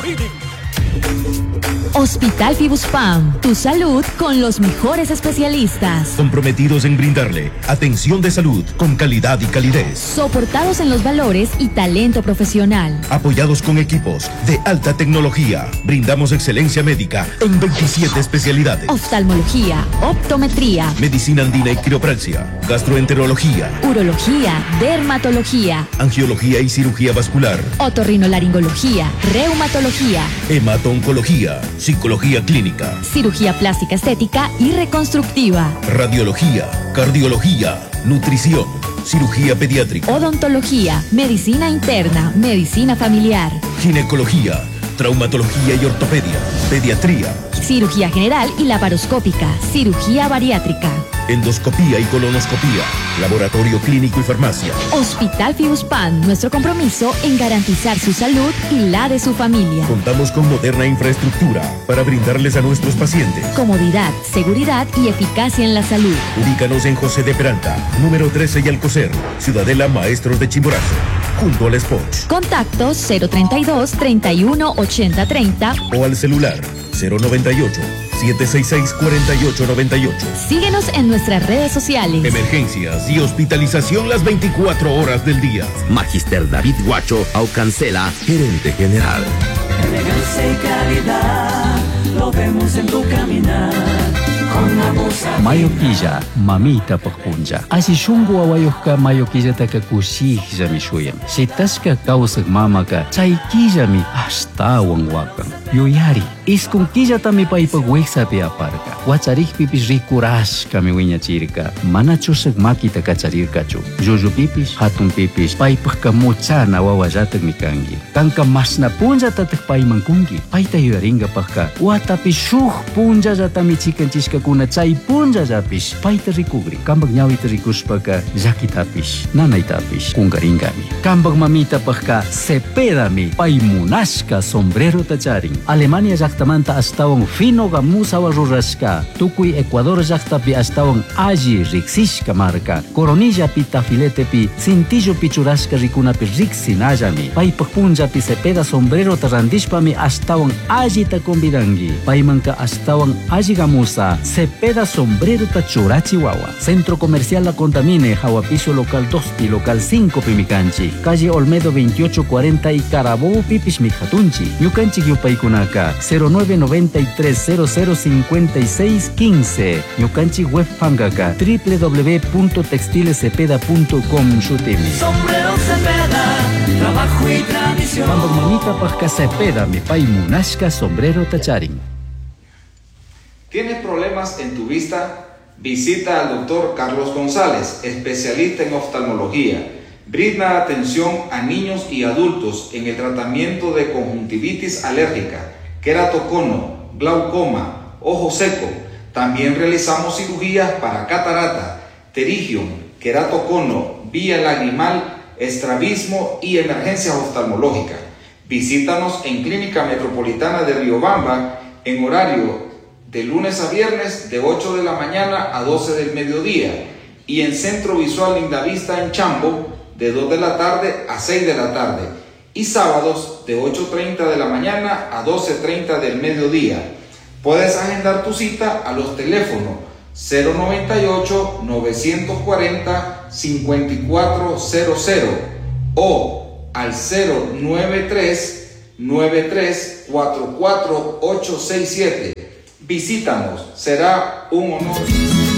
Hospital Fibuspam, tu salud con los mejores especialistas. Comprometidos en brindarle atención de salud con calidad y calidez. Soportados en los valores y talento profesional. Apoyados con equipos de alta tecnología. Brindamos excelencia médica en 27 especialidades. Oftalmología, optometría, medicina andina y quiropraxia, gastroenterología, urología, dermatología, angiología y cirugía vascular, otorrinolaringología, reumatología, hemato-oncología, psicología clínica, cirugía plástica estética y reconstructiva, radiología, cardiología, nutrición, cirugía pediátrica, odontología, medicina interna, medicina familiar, ginecología, traumatología y ortopedia, pediatría, cirugía general y laparoscópica, cirugía bariátrica, endoscopía y colonoscopía, laboratorio clínico y farmacia. Hospital Fibuspam, nuestro compromiso en garantizar su salud y la de su familia. Contamos con moderna infraestructura para brindarles a nuestros pacientes comodidad, seguridad y eficacia en la salud. Ubícanos en José de Peralta, número 13 y Alcocer, Ciudadela Maestros de Chimborazo, junto al Spoch. Contactos 032 31 80 30 o al celular 098 766-4898. Síguenos en nuestras redes sociales. Emergencias y hospitalización las 24 horas del día. Magister David Guacho Aucancela, gerente general. Elegancia y calidad, lo vemos en tu caminar. Mayo quilla, mamita pagpunja. Asi shungu awayuhka mayo quilla taka kusihja mi shuyam. Si taska kausak mamaka, chay quilla mi hasta wangwakan. Yuyari, iskun quilla tami pa ipagweksa pi aparka. Wacharich pipis rikurash kami wiña chirka. Mana chusak makita kacharirka chu. Juju pipis, hatun pipis, pa ipagka muchana wawajatak mi kangi. Kanka masna punja tatak pa imankungi. Paita yuyaringa pagka. Watapi shuh punja jatami chikan chiska kuna chay punja japis paita rikugri kambag nyawita rikuspaka jakitapish nanaitapish kungaringami kambag mamita pagka sepedami paimunashka sombrero tacharing Alemania jaktamanta astawan fino gamusawa rurashka tukui Ecuador jaktapi astawan aji riksishka marka coronilla pi tafilete pi cintillo pichurashka rikunapi riksinajami paipak punja pi sepeda sombrero tarandishpami astawan aji ta convidangi paimanka astawan aji gamusa Cepeda Sombrero Tachura, Chihuahua. Centro Comercial La Contamine, Jahuapiso Local 2 Local 5 Pimicanchi. Calle Olmedo 2840 y Carabobo Pipis Mijatunchi. Ñucanchi Yupaikunaka 0993005615. Ñucanchi Web Fangaka www.textilescepeda.com Shutimi. Sombrero Cepeda, trabajo y tradición. Cuando mamita pasca Cepeda, mi pai munashka sombrero tacharin. ¿Tienes problemas en tu vista? Visita al Dr. Carlos González, especialista en oftalmología. Brinda atención a niños y adultos en el tratamiento de conjuntivitis alérgica, queratocono, glaucoma, ojo seco. También realizamos cirugías para catarata, pterigium, queratocono, vía lagrimal, estrabismo y emergencias oftalmológicas. Visítanos en Clínica Metropolitana de Riobamba en horario de lunes a viernes de 8 de la mañana a 12 del mediodía y en Centro Visual Lindavista en Chambo de 2 de la tarde a 6 de la tarde y sábados de 8:30 de la mañana a 12:30 del mediodía. Puedes agendar tu cita a los teléfonos 098-940-5400 o al 093-9344-867. Visítanos, será un honor.